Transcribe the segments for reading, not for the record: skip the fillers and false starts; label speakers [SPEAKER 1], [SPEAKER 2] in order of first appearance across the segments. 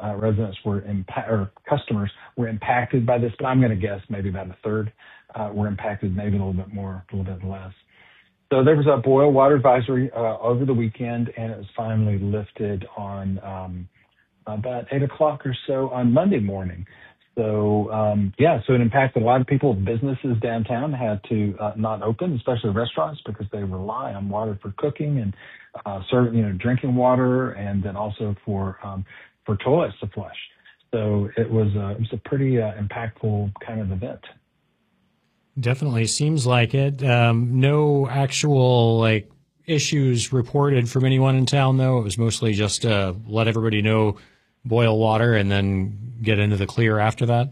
[SPEAKER 1] residents or customers were impacted by this, but I'm going to guess maybe about a third were impacted, maybe a little bit more, a little bit less. So there was a boil water advisory over the weekend, and it was finally lifted on about 8 o'clock or so on Monday morning. So, so it impacted a lot of people. Businesses downtown had to not open, especially restaurants, because they rely on water for cooking and drinking water, and then also for toilets to flush. So it was a pretty impactful kind of event.
[SPEAKER 2] Definitely seems like it. No actual issues reported from anyone in town, though. It was mostly just let everybody know, boil water, and then get into the clear after that.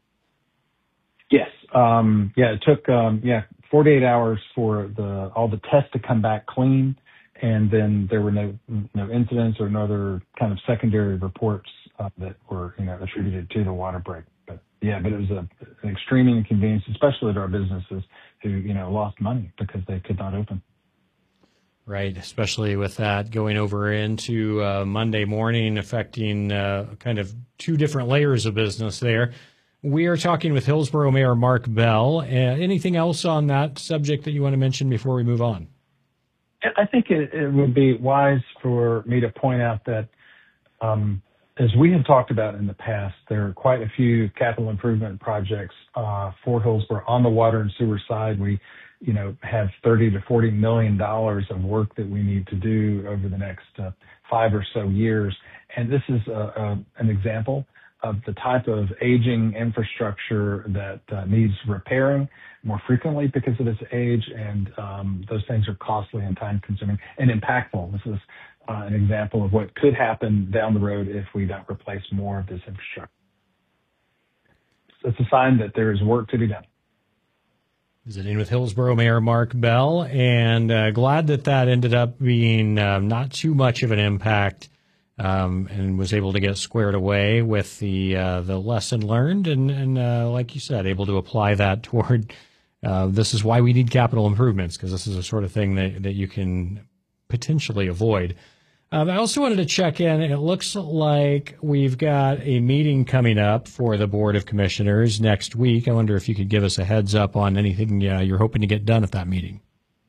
[SPEAKER 1] Yes. It took 48 hours for all the tests to come back clean, and then there were no incidents or no other kind of secondary reports that were attributed to the water break. But it was an extreme inconvenience, especially to our businesses who lost money because they could not open.
[SPEAKER 2] Right, especially with that going over into Monday morning, affecting kind of two different layers of business there. We are talking with Hillsborough Mayor Mark Bell. Anything else on that subject that you want to mention before we move on?
[SPEAKER 1] I think it would be wise for me to point out that, as we have talked about in the past, there are quite a few capital improvement projects for Hillsborough on the water and sewer side. We have $30 to $40 million of work that we need to do over the next 5 or so years. And this is an example of the type of aging infrastructure that needs repairing more frequently because of its age. And those things are costly and time consuming and impactful. This is an example of what could happen down the road if we don't replace more of this infrastructure. So it's a sign that there is work to be done.
[SPEAKER 2] Visiting with Hillsborough Mayor Mark Bell, and glad that ended up being not too much of an impact, and was able to get squared away with the lesson learned, and like you said, able to apply that toward. This is why we need capital improvements, because this is the sort of thing that you can potentially avoid. I also wanted to check in. It looks like we've got a meeting coming up for the Board of Commissioners next week. I wonder if you could give us a heads up on anything you're hoping to get done at that meeting.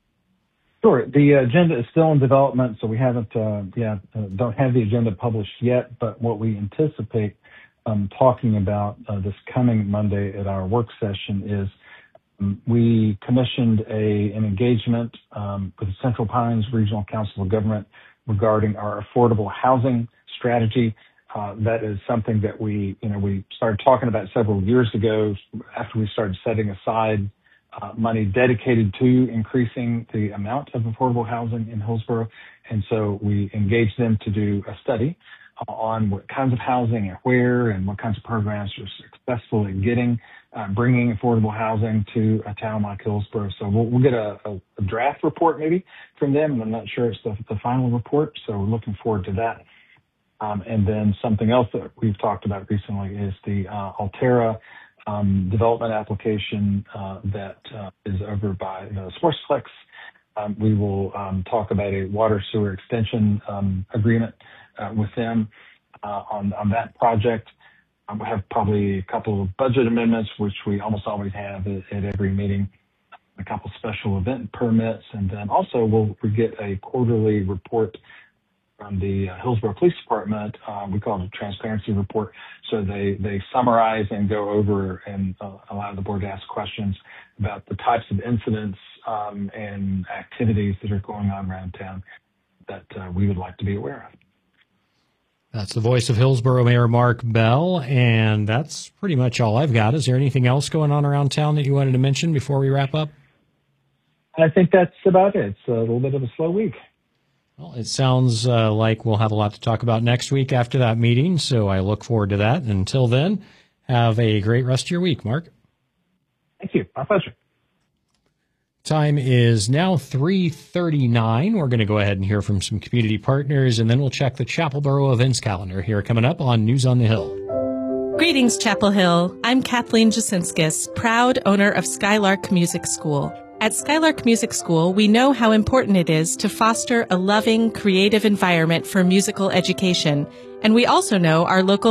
[SPEAKER 1] Sure. The agenda is still in development, so we haven't, don't have the agenda published yet. But what we anticipate talking about this coming Monday at our work session is we commissioned an engagement with the Central Pines Regional Council of Government regarding our affordable housing strategy. That is something that we started talking about several years ago after we started setting aside money dedicated to increasing the amount of affordable housing in Hillsborough. And so we engaged them to do a study on what kinds of housing and where and what kinds of programs are successful in bringing affordable housing to a town like Hillsborough. So we'll get a draft report maybe from them, and I'm not sure it's the final report, so we're looking forward to that. And then something else that we've talked about recently is the Altera development application that is over by the Sportsplex. We will talk about a water sewer extension agreement with them on that project. We have probably a couple of budget amendments, which we almost always have at every meeting, a couple special event permits, and then also we'll get a quarterly report from the Hillsborough Police Department. We call it a transparency report. So they summarize and go over and allow the board to ask questions about the types of incidents and activities that are going on around town that we would like to be aware of.
[SPEAKER 2] That's the voice of Hillsborough Mayor Mark Bell, and that's pretty much all I've got. Is there anything else going on around town that you wanted to mention before we wrap up?
[SPEAKER 1] I think that's about it. It's a little bit of a slow week.
[SPEAKER 2] Well, it sounds like we'll have a lot to talk about next week after that meeting, so I look forward to that. Until then, have a great rest of your week, Mark.
[SPEAKER 1] Thank you. My pleasure.
[SPEAKER 2] Time is now 3:39. We're going to go ahead and hear from some community partners, and then we'll check the Chapel Borough events calendar here coming up on News on the Hill.
[SPEAKER 3] Greetings, Chapel Hill. I'm Kathleen Jasinskis, proud owner of Skylark Music School. At Skylark Music School, we know how important it is to foster a loving, creative environment for musical education, and we also know our local